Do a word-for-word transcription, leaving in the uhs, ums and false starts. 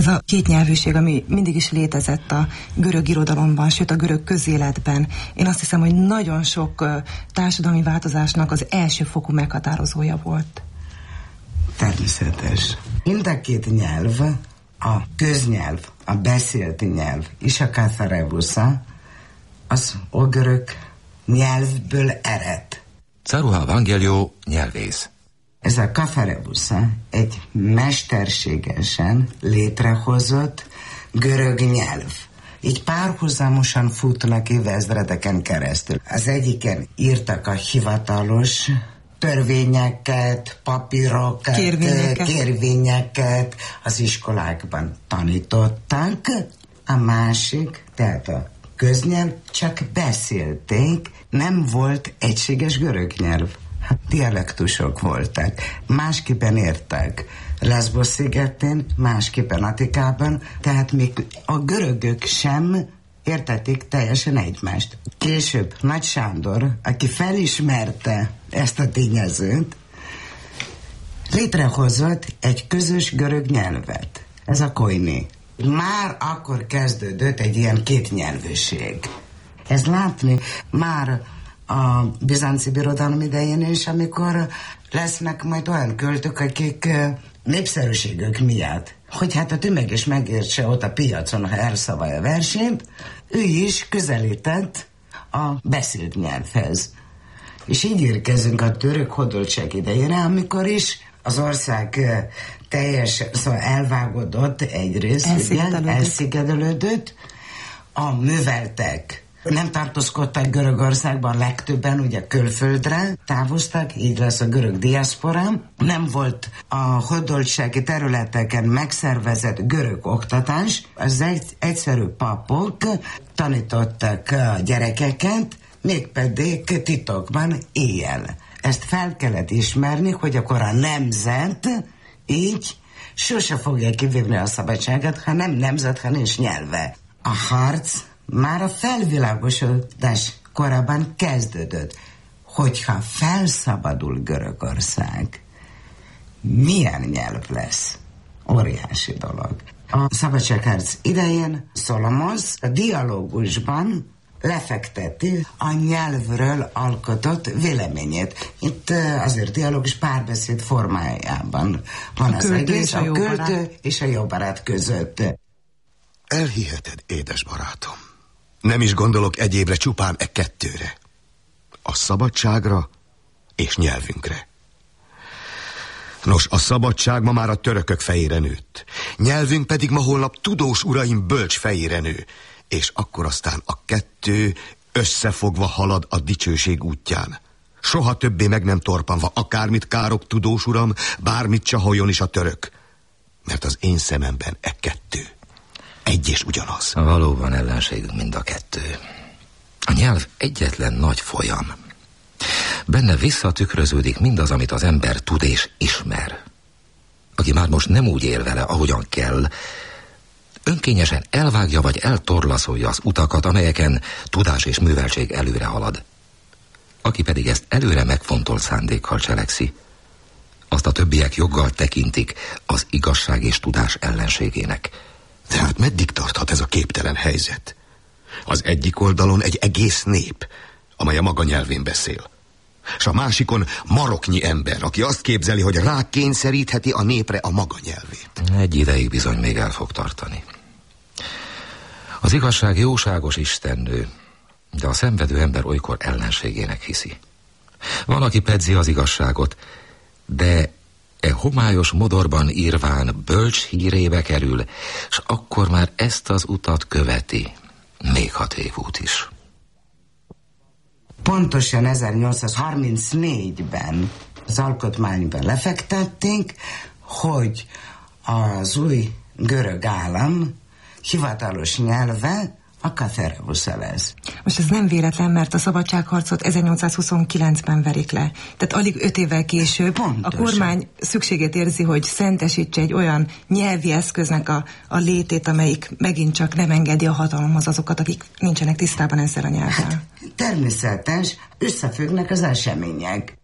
Ez a kétnyelvűség, ami mindig is létezett a görög irodalomban, sőt a görög közéletben, én azt hiszem, hogy nagyon sok társadalmi változásnak az elsőfokú meghatározója volt. Természetes. Mind a két nyelv, a köznyelv, a beszélt nyelv és a katharevusza, az ógörög nyelvből ered. Czaruha Vangelió nyelvész. Ez a katharevusza egy mesterségesen létrehozott görög nyelv. Így párhuzamosan futnak évezredeken keresztül. Az egyiken írtak a hivatalos törvényeket, papírokat, kérvényeket. kérvényeket az iskolákban tanították. A másik, tehát a köznyelv, csak beszélték, nem volt egységes görög nyelv. Hát dialektusok voltak, másképpen értek. Lesbos szigetén, másképpen Atikában, tehát még a görögök sem értették teljesen egymást. Később Nagy Sándor, aki felismerte ezt a tényezőt, létrehozott egy közös görög nyelvet. Ez a koiné. Már akkor kezdődött egy ilyen kétnyelvűség. Ez látni már a bizánci birodalom idején is, amikor lesznek majd olyan költők, akik népszerűségük miatt, hogy hát a tömeg is megértse ott a piacon, ha elszaválja a versenyt, ő is közelített a beszélt nyelvhez. És így érkezünk a török hódoltság idejére, amikor is az ország teljes, szóval elvágodott egyrészt, elszigetelődött. Ugye, elszigetelődött, a műveltek nem tartózkodtak Görögországban, legtöbben ugye külföldre távoztak, így lesz a görög diaszpora. Nem volt a hódoltsági területeken megszervezett görög oktatás, az egy, egyszerű papok tanítottak a gyerekeket, mégpedig titokban éjjel. Ezt fel kellett ismerni, hogy akkor a nemzet így sose fogja kivívni a szabadságot, ha nem nemzet, ha nincs nyelve. A harc már a felvilágosodás korában kezdődött, hogyha felszabadul Görögország, milyen nyelv lesz? Óriási dolog. A szabadságharc idején Szolomosz a dialógusban lefekteti a nyelvről alkotott véleményét. Itt azért dialógus párbeszéd formájában van a az egész, a, a költő barát. És a jó barát között. Elhiheted, édes barátom. Nem is gondolok egyébre, csupán e kettőre. A szabadságra és nyelvünkre. Nos, a szabadság ma már a törökök fejére nőtt. Nyelvünk pedig ma holnap tudós uraim bölcs fejére nő. És akkor aztán a kettő összefogva halad a dicsőség útján. Soha többé meg nem torpanva, akármit károk, tudós uram, bármit csaholjon is a török. Mert az én szememben e kettő egy és ugyanaz. Valóban ellenségünk mind a kettő. A nyelv egyetlen nagy folyam. Benne visszatükröződik mindaz, amit az ember tud és ismer. Aki már most nem úgy él vele, ahogyan kell, önkényesen elvágja vagy eltorlaszolja az utakat, amelyeken tudás és műveltség előre halad. Aki pedig ezt előre megfontolt szándékkal cselekszi, azt a többiek joggal tekintik az igazság és tudás ellenségének. Tehát meddig tarthat ez a képtelen helyzet? Az egyik oldalon egy egész nép, amely a maga nyelvén beszél. És a másikon maroknyi ember, aki azt képzeli, hogy rákényszerítheti a népre a maga nyelvét. Egy ideig bizony még el fog tartani. Az igazság jóságos istennő, de a szenvedő ember olykor ellenségének hiszi. Van, aki pedzi az igazságot, de e homályos modorban írván bölcs hírébe kerül, s akkor már ezt az utat követi, még hat évút is. Pontosan ezernyolcszázharmincnégyben az alkotmányban lefektették, hogy az új görög állam hivatalos nyelve a katharevusza lesz. Most ez nem véletlen, mert a szabadságharcot ezernyolcszázhuszonkilencben verik le. Tehát alig öt évvel később pontosan. A kormány szükségét érzi, hogy szentesítse egy olyan nyelvi eszköznek a, a létét, amelyik megint csak nem engedi a hatalomhoz azokat, akik nincsenek tisztában ezzel a nyelvvel. Hát, természetes, összefüggnek az események.